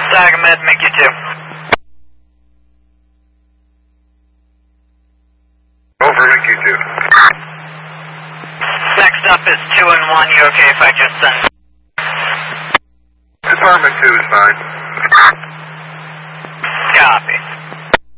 Tiger Med, Mickey 2. Over, Mickey 2. Next up is 2 and 1. You okay if I just send? Department 2 is fine.